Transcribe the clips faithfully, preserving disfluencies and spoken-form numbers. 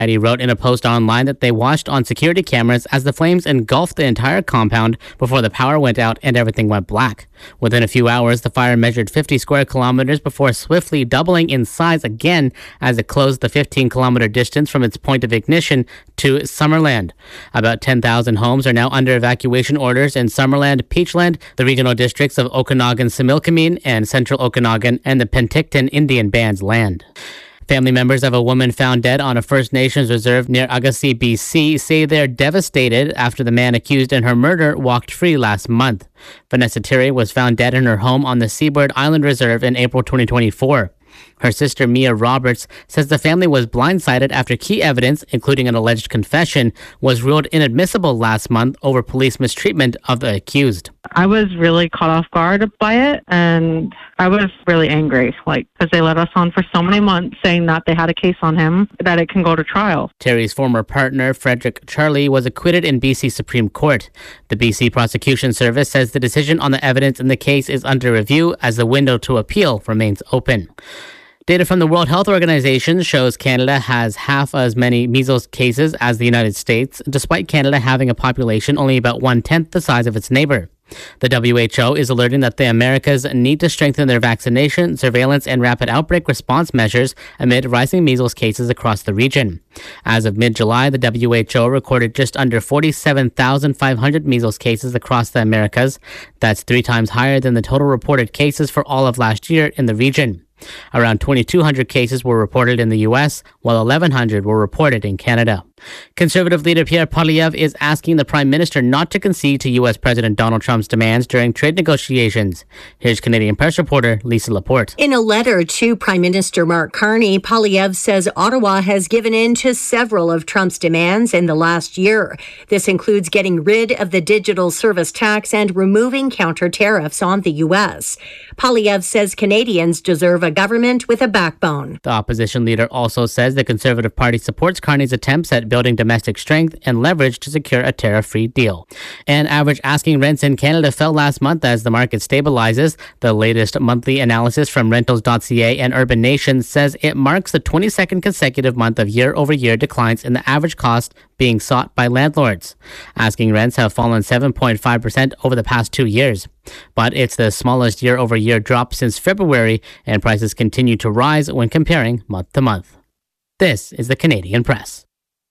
Eddie wrote in a post online that they watched on security cameras as the flames engulfed the entire compound before the power went out and everything went black. Within a few hours, the fire measured fifty square kilometers before swiftly doubling in size again as it closed the fifteen kilometer distance from its point of ignition to Summerland. About ten thousand homes are now under evacuation orders in Summerland, Peachland, the regional districts of Okanagan-Similkameen and Central Okanagan, and the Penticton Indian Band's land. Family members of a woman found dead on a First Nations reserve near Agassiz, B C, say they're devastated after the man accused in her murder walked free last month. Vanessa Terry was found dead in her home on the Seabird Island Reserve in April twenty twenty-four. Her sister, Mia Roberts, says the family was blindsided after key evidence, including an alleged confession, was ruled inadmissible last month over police mistreatment of the accused. I was really caught off guard by it, and I was really angry, like, because they let us on for so many months saying that they had a case on him, that it can go to trial. Terry's former partner, Frederick Charlie, was acquitted in B C Supreme Court. The B C Prosecution Service says the decision on the evidence in the case is under review as the window to appeal remains open. Data from the World Health Organization shows Canada has half as many measles cases as the United States, despite Canada having a population only about one-tenth the size of its neighbor. The W H O is alerting that the Americas need to strengthen their vaccination, surveillance, and rapid outbreak response measures amid rising measles cases across the region. As of mid-July, the W H O recorded just under forty-seven thousand five hundred measles cases across the Americas. That's three times higher than the total reported cases for all of last year in the region. Around twenty-two hundred cases were reported in the U S, while eleven hundred were reported in Canada. Conservative leader Pierre Poilievre is asking the Prime Minister not to concede to U S President Donald Trump's demands during trade negotiations. Here's Canadian Press reporter Lisa Laporte. In a letter to Prime Minister Mark Carney, Poilievre says Ottawa has given in to several of Trump's demands in the last year. This includes getting rid of the digital service tax and removing counter tariffs on the U S. Poilievre says Canadians deserve a government with a backbone. The opposition leader also says the Conservative Party supports Carney's attempts at building domestic strength and leverage to secure a tariff-free deal. And average asking rents in Canada fell last month as the market stabilizes. The latest monthly analysis from rentals dot c a and Urban Nation says it marks the twenty-second consecutive month of year-over-year declines in the average cost being sought by landlords. Asking rents have fallen seven point five percent over the past two years. But it's the smallest year-over-year drop since February, and prices continue to rise when comparing month to month. This is the Canadian Press.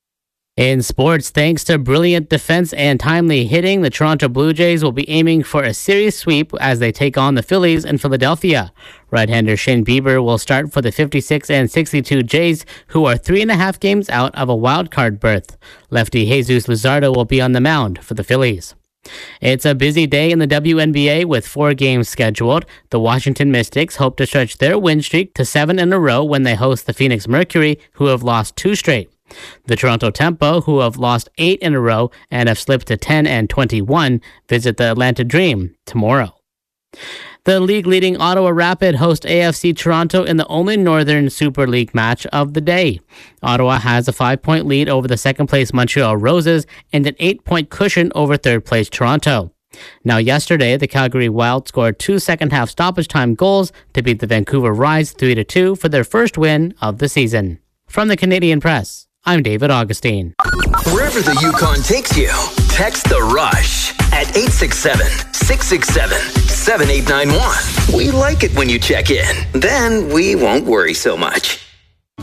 In sports, thanks to brilliant defense and timely hitting, the Toronto Blue Jays will be aiming for a series sweep as they take on the Phillies in Philadelphia. Right-hander Shane Bieber will start for the fifty-six and sixty-two Jays, who are three and a half games out of a wild card berth. Lefty Jesus Luzardo will be on the mound for the Phillies. It's a busy day in the W N B A with four games scheduled. The Washington Mystics hope to stretch their win streak to seven in a row when they host the Phoenix Mercury, who have lost two straight. The Toronto Tempo, who have lost eight in a row and have slipped to ten and twenty-one, visit the Atlanta Dream tomorrow. The league-leading Ottawa Rapid host A F C Toronto in the only Northern Super League match of the day. Ottawa has a five-point lead over the second-place Montreal Roses and an eight-point cushion over third-place Toronto. Now, yesterday, the Calgary Wild scored two second-half stoppage-time goals to beat the Vancouver Rise three to two for their first win of the season. From the Canadian Press, I'm David Augustine. Wherever the Yukon takes you, text The Rush at eight six seven, six six seven, seven eight nine one. We like it when you check in. Then we won't worry so much.